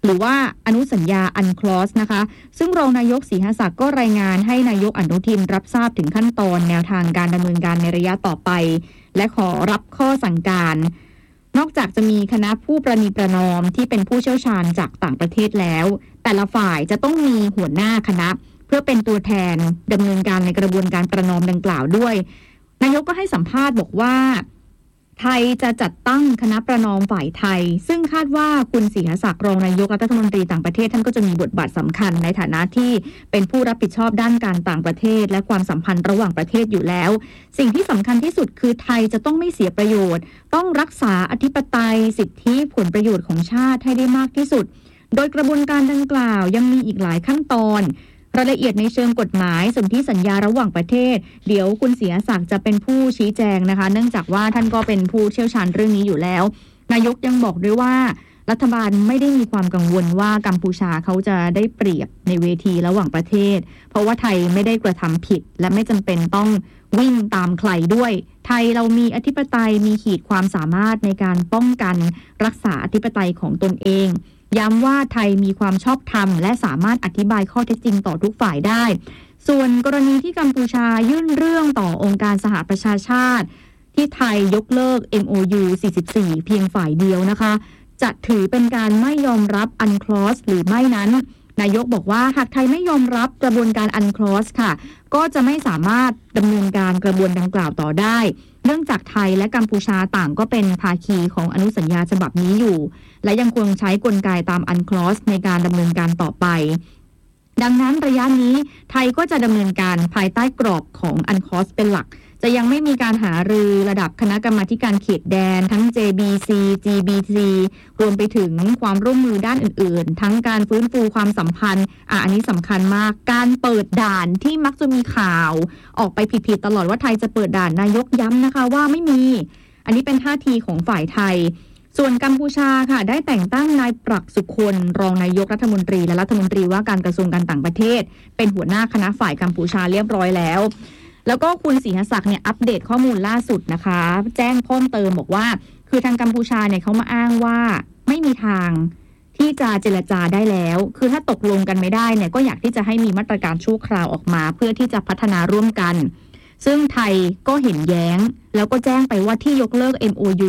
หรือว่าอนุสัญญาอันคลอสนะคะซึ่งรองนายกศรีหศักดิ์ก็รายงานให้นายกอนุทินรับทราบถึงขั้นตอนแนวทางการดำเนินการในระยะต่อไปและขอรับข้อสั่งการนอกจากจะมีคณะผู้ประนีประนอมที่เป็นผู้เชี่ยวชาญจากต่างประเทศแล้วแต่ละฝ่ายจะต้องมีหัวหน้าคณะเพื่อเป็นตัวแทนดำเนินการในกระบวนการประนอมดังกล่าวด้วยนายกก็ให้สัมภาษณ์บอกว่าไทยจะจัดตั้งคณะประนอมฝ่ายไทยซึ่งคาดว่าคุณศรีหศักดิ์รองนายกรัฐมนตรีต่างประเทศท่านก็จะมีบทบาทสำคัญในฐานะที่เป็นผู้รับผิดชอบด้านการต่างประเทศและความสัมพันธ์ระหว่างประเทศอยู่แล้วสิ่งที่สำคัญที่สุดคือไทยจะต้องไม่เสียประโยชน์ต้องรักษาอธิปไตยสิทธิผลประโยชน์ของชาติให้ได้มากที่สุดโดยกระบวนการดังกล่าวยังมีอีกหลายขั้นตอนรายละเอียดในเชิงกฎหมายสนธิสัญญาระหว่างประเทศเดี๋ยวคุณศรีหศักดิ์จะเป็นผู้ชี้แจงนะคะเนื่องจากว่าท่านก็เป็นผู้เชี่ยวชาญเรื่องนี้อยู่แล้วนายกยังบอกด้วยว่ารัฐบาลไม่ได้มีความกังวลว่ากัมพูชาเขาจะได้เปรียบในเวทีระหว่างประเทศเพราะว่าไทยไม่ได้กระทำผิดและไม่จำเป็นต้องวิ่งตามใครด้วยไทยเรามีอธิปไตยมีขีดความสามารถในการป้องกันรักษาอธิปไตยของตนเองย้ำว่าไทยมีความชอบธรรมและสามารถอธิบายข้อเท็จจริงต่อทุกฝ่ายได้ส่วนกรณีที่กัมพูชายื่นเรื่องต่อองค์การสหประชาชาติที่ไทยยกเลิก MOU 44 เพียงฝ่ายเดียวนะคะจะถือเป็นการไม่ยอมรับ UNCLOS หรือไม่นั้นนายกบอกว่าหากไทยไม่ยอมรับกระบวนการ UNCLOS ค่ะก็จะไม่สามารถดำเนินการกระบวนดังกล่าวต่อได้เนื่องจากไทยและกัมพูชาต่างก็เป็นภาคีของอนุสัญญาฉบับนี้อยู่และยังคงใช้กลไกตาม UNCLOS ในการดำเนินการต่อไปดังนั้นระยะนี้ไทยก็จะดำเนินการภายใต้กรอบของ UNCLOS เป็นหลักจะยังไม่มีการหารือระดับคณะกรรมาการเขตแดนทั้ง JBC GBC รวมไปถึงความร่วมมือด้านอื่นๆทั้งการฟื้นฟูความสัมพันธ์อันนี้สำคัญมากการเปิดด่านที่มักจะมีข่าวออกไปผิดๆตลอดว่าไทยจะเปิดด่านนายกย้ำนะคะว่าไม่มีอันนี้เป็นท่าทีของฝ่ายไทยส่วนกัมพูชาค่ะได้แต่งตั้งนายปรักษ์สุคนรองนายกรัฐมนตรีและรัฐมนตรีว่าการกระทรวงการต่างประเทศเป็นหัวหน้าคณะฝ่ายกัมพูชาเรียบร้อยแล้วแล้วก็คุณศรีหศักดิ์เนี่ยอัปเดตข้อมูลล่าสุดนะคะแจ้งเพิ่มเติมบอกว่าคือทางกัมพูชาเนี่ยเขามาอ้างว่าไม่มีทางที่จะเจรจาได้แล้วคือถ้าตกลงกันไม่ได้เนี่ยก็อยากที่จะให้มีมาตรการชั่วคราวออกมาเพื่อที่จะพัฒนาร่วมกันซึ่งไทยก็เห็นแย้งแล้วก็แจ้งไปว่าที่ยกเลิก MOU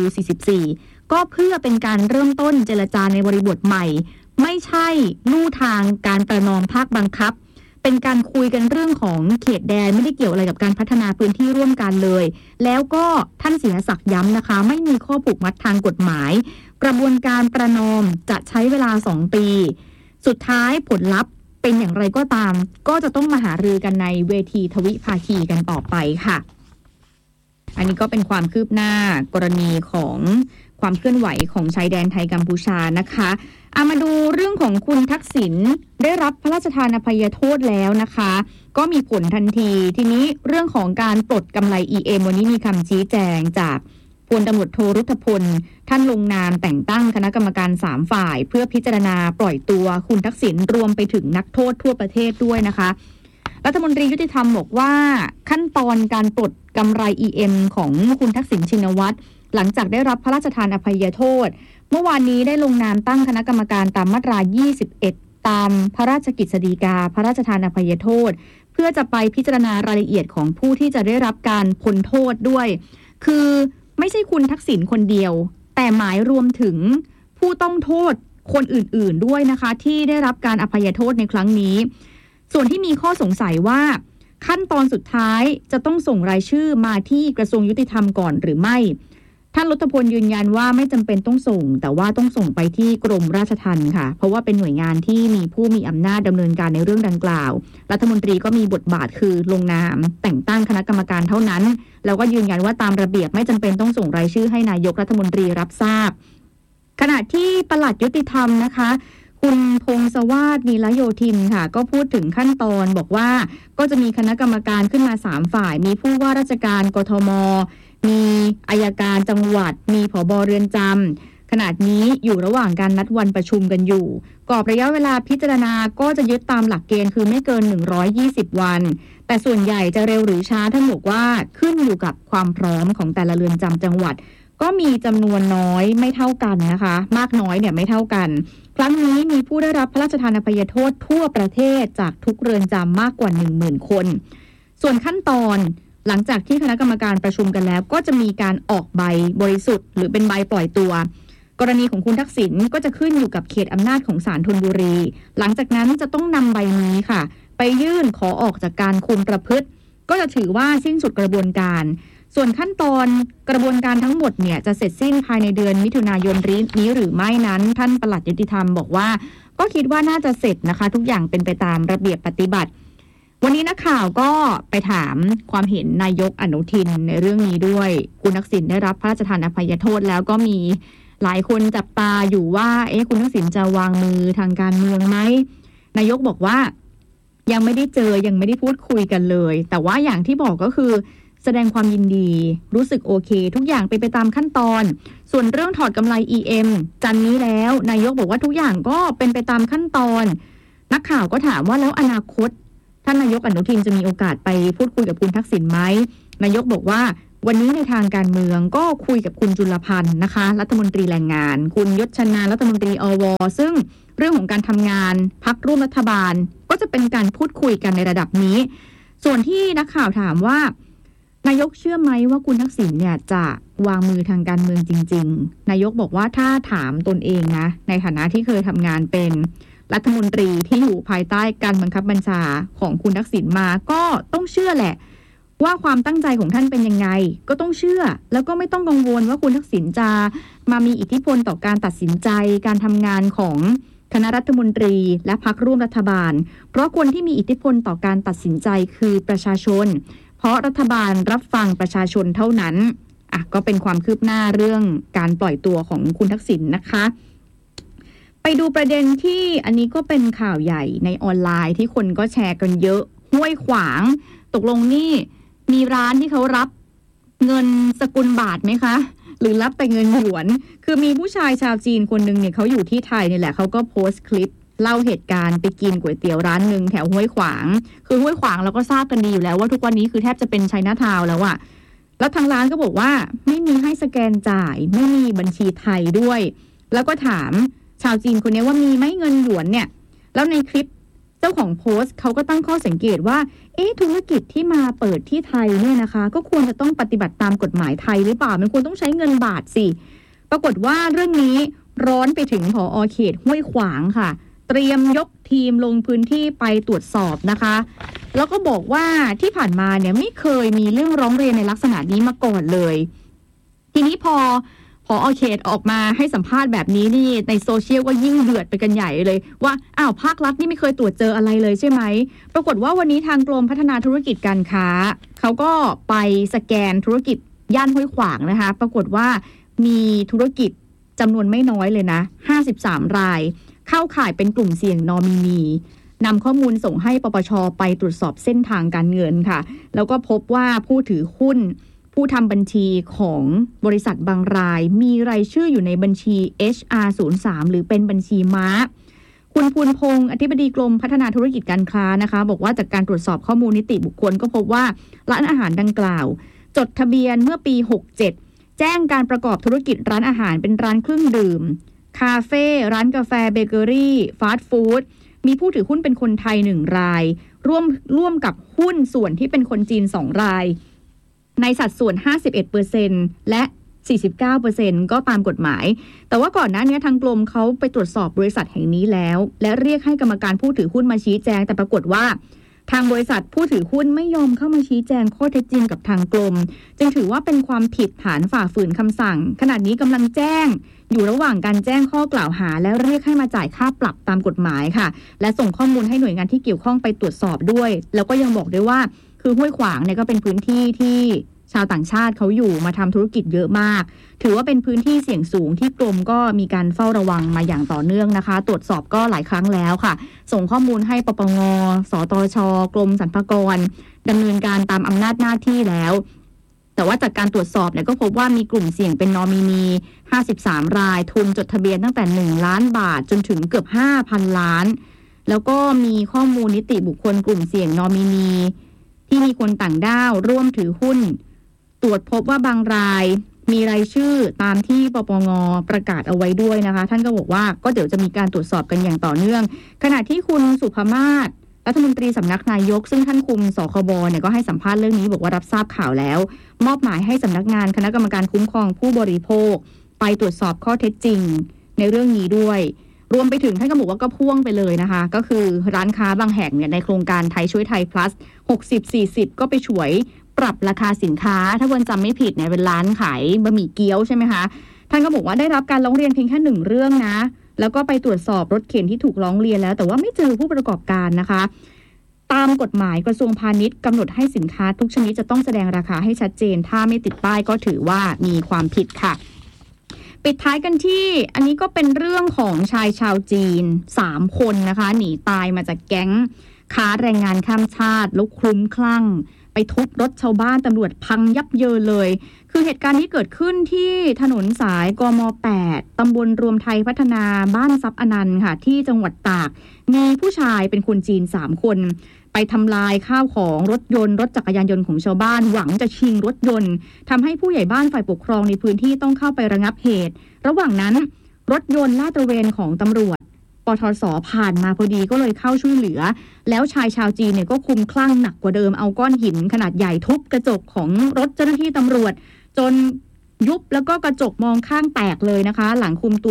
44ก็เพื่อเป็นการเริ่มต้นเจรจาในบริบทใหม่ไม่ใช่ลู่ทางการประนอมภาคบังคับเป็นการคุยกันเรื่องของเขตแดนไม่ได้เกี่ยวอะไรกับการพัฒนาพื้นที่ร่วมกันเลยแล้วก็ท่านศรีหศักดิ์ย้ำนะคะไม่มีข้อผูกมัดทางกฎหมายกระบวนการประนอมจะใช้เวลา2 ปีสุดท้ายผลลัพธ์เป็นอย่างไรก็ตามก็จะต้องมาหารือกันในเวทีทวิภาคีกันต่อไปค่ะอันนี้ก็เป็นความคืบหน้ากรณีของความเคลื่อนไหวของชายแดนไทยกัมพูชานะคะมาดูเรื่องของคุณทักษิณได้รับพระราชทานอภัยโทษแล้วนะคะก็มีผลทันทีทีนี้เรื่องของการปลดกำไร EM วันนี้มีคำชี้แจงจากพลตำรวจโทรุทธพลท่านลงนามแต่งตั้งคณะกรรมการ3ฝ่ายเพื่อพิจารณาปล่อยตัวคุณทักษิณรวมไปถึงนักโทษทั่วประเทศด้วยนะคะรัฐมนตรียุติธรรมบอกว่าขั้นตอนการปลดกำไร EM ของคุณทักษิณชินวัตรหลังจากได้รับพระราชทานอภัยโทษเมื่อวานนี้ได้ลงนามตั้งคณะกรรมการตามมาตรา 21 ตามพระราชกฤษฎีกาพระราชทานอภัยโทษเพื่อจะไปพิจารณารายละเอียดของผู้ที่จะได้รับการพ้นโทษด้วยคือไม่ใช่คุณทักษิณคนเดียวแต่หมายรวมถึงผู้ต้องโทษคนอื่นๆด้วยนะคะที่ได้รับการอภัยโทษในครั้งนี้ส่วนที่มีข้อสงสัยว่าขั้นตอนสุดท้ายจะต้องส่งรายชื่อมาที่กระทรวงยุติธรรมก่อนหรือไม่ท่านรัฐพลยืนยันว่าไม่จำเป็นต้องส่งแต่ว่าต้องส่งไปที่กรมราชทัณฑ์ค่ะเพราะว่าเป็นหน่วยงานที่มีผู้มีอำนาจดำเนินการในเรื่องดังกล่าวรัฐมนตรีก็มีบทบาทคือลงนามแต่งตั้งคณะกรรมการเท่านั้นแล้วก็ยืนยันว่าตามระเบียบไม่จำเป็นต้องส่งรายชื่อให้นายกรัฐมนตรีรับทราบขณะที่ปลัดยุติธรรมนะคะคุณพงศวาส นีลโยธินค่ะก็พูดถึงขั้นตอนบอกว่าก็จะมีคณะกรรมการขึ้นมา3ฝ่ายมีผู้ว่าราชการกทมมีอัยการจังหวัดมีผบ.เรือนจำขณะนี้อยู่ระหว่างการนัดวันประชุมกันอยู่กรอบระยะเวลาพิจารณาก็จะยึดตามหลักเกณฑ์คือไม่เกิน120วันแต่ส่วนใหญ่จะเร็วหรือช้าท่านบอกว่าขึ้นอยู่กับความพร้อมของแต่ละเรือนจำจังหวัดก็มีจำนวนน้อยไม่เท่ากันนะคะมากน้อยเนี่ยไม่เท่ากันครั้งนี้มีผู้ได้รับพระราชทานอภัยโทษทั่วประเทศจากทุกเรือนจำมากกว่า 10,000 คนส่วนขั้นตอนหลังจากที่คณะกรรมการประชุมกันแล้วก็จะมีการออกใบบริสุทธิ์หรือเป็นใบปล่อยตัวกรณีของคุณทักษิณก็จะขึ้นอยู่กับเขตอำนาจของศาลธนบุรีหลังจากนั้นจะต้องนำใบนี้ค่ะไปยื่นขอออกจากการคุมประพฤติก็จะถือว่าสิ้นสุดกระบวนการส่วนขั้นตอนกระบวนการทั้งหมดเนี่ยจะเสร็จสิ้นภายในเดือนมิถุนายนนี้หรือไม่นั้นท่านปลัดยุติธรรมบอกว่าก็คิดว่าน่าจะเสร็จนะคะทุกอย่างเป็นไปตามระเบียบปฏิบัติวันนี้นักข่าวก็ไปถามความเห็นนายกอนุทินในเรื่องนี้ด้วยคุณทักษิณได้รับพระราชทานอภัยโทษแล้วก็มีหลายคนจับตาอยู่ว่าคุณทักษิณจะวางมือทางการเมืองไหมนายกบอกว่ายังไม่ได้เจอยังไม่ได้พูดคุยกันเลยแต่ว่าอย่างที่บอกก็คือแสดงความยินดีรู้สึกโอเคทุกอย่างไปตามขั้นตอนส่วนเรื่องถอดกำไร EM จันนี้แล้วนายกบอกว่าทุกอย่างก็เป็นไปตามขั้นตอนนักข่าวก็ถามว่าแล้วอนาคตท่านนายกอนุทินจะมีโอกาสไปพูดคุยกับคุณทักษิณไหมนายกบอกว่าวันนี้ในทางการเมืองก็คุยกับคุณจุลพันธ์นะคะรัฐมนตรีแรงงานคุณยศชนารัฐมนตรีอว.ซึ่งเรื่องของการทำงานพรรคร่วมรัฐบาลก็จะเป็นการพูดคุยกันในระดับนี้ส่วนที่นักข่าวถามว่านายกเชื่อไหมว่าคุณทักษิณเนี่ยจะวางมือทางการเมืองจริงๆนายกบอกว่าถ้าถามตนเองนะในฐานะที่เคยทำงานเป็นรัฐมนตรีที่อยู่ภายใต้การบังคับบัญชาของคุณทักษิณมาก็ต้องเชื่อแหละว่าความตั้งใจของท่านเป็นยังไงก็ต้องเชื่อแล้วก็ไม่ต้องกังวลว่าคุณทักษิณจะมามีอิทธิพลต่อการตัดสินใจการทำงานของคณะรัฐมนตรีและพรรคร่วมรัฐบาลเพราะคนที่มีอิทธิพลต่อการตัดสินใจคือประชาชนเพราะรัฐบาลรับฟังประชาชนเท่านั้นก็เป็นความคืบหน้าเรื่องการปล่อยตัวของคุณทักษิณนะคะไปดูประเด็นที่อันนี้ก็เป็นข่าวใหญ่ในออนไลน์ที่คนก็แชร์กันเยอะห้วยขวางตกลงนี่มีร้านที่เขารับเงินสกุลบาทไหมคะหรือรับแต่เงินหยวนคือมีผู้ชายชาวจีนคนนึงเนี่ยเขาอยู่ที่ไทยนี่แหละเขาก็โพสต์คลิปเล่าเหตุการณ์ไปกินก๋วยเตี๋ยวร้านนึงแถวห้วยขวางคือห้วยขวางเราก็ทราบกันดีอยู่แล้วว่าทุกวันนี้คือแทบจะเป็นไชน่าทาวน์แล้วอะแล้วทางร้านก็บอกว่าไม่มีให้สแกนจ่ายไม่มีบัญชีไทยด้วยแล้วก็ถามชาวจีนคนนี้ว่ามีไหมเงินหยวนเนี่ยแล้วในคลิปเจ้าของโพสต์เขาก็ตั้งข้อสังเกตว่าธุรกิจที่มาเปิดที่ไทยเนี่ยนะคะก็ควรจะต้องปฏิบัติตามกฎหมายไทยหรือเปล่ามันควรต้องใช้เงินบาทสิปรากฏว่าเรื่องนี้ร้อนไปถึงผอ.เขตห้วยขวางค่ะเตรียมยกทีมลงพื้นที่ไปตรวจสอบนะคะแล้วก็บอกว่าที่ผ่านมาเนี่ยไม่เคยมีเรื่องร้องเรียนในลักษณะนี้มาก่อนเลยทีนี้พอเขตออกมาให้สัมภาษณ์แบบนี้นี่ในโซเชียลก็ยิ่งเดือดไปกันใหญ่เลยว่าภาครัฐนี่ไม่เคยตรวจเจออะไรเลยใช่ไหมปรากฏว่าวันนี้ทางกรมพัฒนาธุรกิจการค้าเขาก็ไปสแกนธุรกิจย่านห้วยขวางนะคะปรากฏว่ามีธุรกิจจำนวนไม่น้อยเลยนะ53รายเข้าข่ายเป็นกลุ่มเสี่ยงนอมินีนำข้อมูลส่งให้ปปช.ไปตรวจสอบเส้นทางการเงินค่ะแล้วก็พบว่าผู้ถือหุ้นผู้ทำบัญชีของบริษัทบางรายมีรายชื่ออยู่ในบัญชี HR03 หรือเป็นบัญชีม้าคุณภูลพงศ์อธิบดีกรมพัฒนาธุรกิจการค้านะคะบอกว่าจากการตรวจสอบข้อมูลนิติบุคคลก็พบว่าร้านอาหารดังกล่าวจดทะเบียนเมื่อปี67แจ้งการประกอบธุรกิจร้านอาหารเป็นร้านเครื่องดื่มคาเฟ่ร้านกาแฟเบเกอรี่ฟาสต์ฟู้ดมีผู้ถือหุ้นเป็นคนไทย1รายร่วมกับหุ้นส่วนที่เป็นคนจีน2รายในสัดส่วน 51% และ 49% ก็ตามกฎหมายแต่ว่าก่อนหน้านี้ทางกรมเขาไปตรวจสอบบริษัทแห่งนี้แล้วและเรียกให้กรรมการผู้ถือหุ้นมาชี้แจงแต่ปรากฏว่าทางบริษัทผู้ถือหุ้นไม่ยอมเข้ามาชี้แจงข้อเท็จจริงกับทางกรมจึงถือว่าเป็นความผิดฐานฝ่าฝืนคำสั่งขณะนี้กำลังแจ้งอยู่ระหว่างการแจ้งข้อกล่าวหาและเรียกให้มาจ่ายค่าปรับตามกฎหมายค่ะและส่งข้อมูลให้หน่วยงานที่เกี่ยวข้องไปตรวจสอบด้วยแล้วก็ยังบอกด้วยว่าคือห้วยขวางเนี่ยก็เป็นพื้นที่ที่ชาวต่างชาติเขาอยู่มาทำธุรกิจเยอะมากถือว่าเป็นพื้นที่เสี่ยงสูงที่กรมก็มีการเฝ้าระวังมาอย่างต่อเนื่องนะคะตรวจสอบก็หลายครั้งแล้วค่ะส่งข้อมูลให้ปปง.สตช.กรมสรรพากรดำเนินการตามอำนาจหน้าที่แล้วแต่ว่าจากการตรวจสอบเนี่ยก็พบว่ามีกลุ่มเสี่ยงเป็นนอมินี53รายทุนจดทะเบียนตั้งแต่1ล้านบาทจนถึงเกือบ 5,000 ล้านแล้วก็มีข้อมูลนิติบุคคลกลุ่มเสี่ยงนอมินีที่มีคนต่างด้าวร่วมถือหุ้นตรวจพบว่าบางรายมีรายชื่อตามที่ปปง.ประกาศเอาไว้ด้วยนะคะท่านก็บอกว่าก็เดี๋ยวจะมีการตรวจสอบกันอย่างต่อเนื่องขณะที่คุณสุภมาศรัฐมนตรีสำนักนายกซึ่งท่านคุมสคบเนี่ยก็ให้สัมภาษณ์เรื่องนี้บอกว่ารับทราบข่าวแล้วมอบหมายให้สำนักงานคณะกรรมการคุ้มครองผู้บริโภคไปตรวจสอบข้อเท็จจริงในเรื่องนี้ด้วยรวมไปถึงท่านก็บอกว่าก็พ่วงไปเลยนะคะก็คือร้านค้าบางแห่งเนี่ยในโครงการไทยช่วยไทย plus 60-40 ก็ไปฉวยปรับราคาสินค้าถ้าวันจำไม่ผิดเนี่ยเป็นร้านขายบะหมี่เกี๊ยวใช่ไหมคะท่านก็บอกว่าได้รับการร้องเรียนเพียงแค่1เรื่องนะแล้วก็ไปตรวจสอบรถเข็นที่ถูกร้องเรียนแล้วแต่ว่าไม่เจอผู้ประกอบการนะคะตามกฎหมายกระทรวงพาณิชย์กำหนดให้สินค้าทุกชนิดจะต้องแสดงราคาให้ชัดเจนถ้าไม่ติดป้ายก็ถือว่ามีความผิดค่ะปิดท้ายกันที่อันนี้ก็เป็นเรื่องของชายชาวจีน3คนนะคะหนีตายมาจากแก๊งค้าแรงงานข้ามชาติแล้วคลุ้มคลั่งไปทุบรถชาวบ้านตำรวจพังยับเยินเลยคือเหตุการณ์นี้เกิดขึ้นที่ถนนสายกม8ตำบลรวมไทยพัฒนาบ้านทรัพย์อนันต์ค่ะที่จังหวัดตากมีผู้ชายเป็นคนจีน3คนไปทำลายข้าวของรถยนต์รถจักรยานยนต์ของชาวบ้านหวังจะชิงรถยนต์ทำให้ผู้ใหญ่บ้านฝ่ายปกครองในพื้นที่ต้องเข้าไประงับเหตุระหว่างนั้นรถยนต์ลาดตระเวนของตำรวจปทศผ่านมาพอดีก็เลยเข้าช่วยเหลือแล้วชายชาวจีนเนี่ยก็คลุ้มคลั่งหนักกว่าเดิมเอาก้อนหินขนาดใหญ่ทุบกระจกของรถเจ้าหน้าที่ตำรวจจนยุบแล้วก็กระจกมองข้างแตกเลยนะคะหลังคุมตัว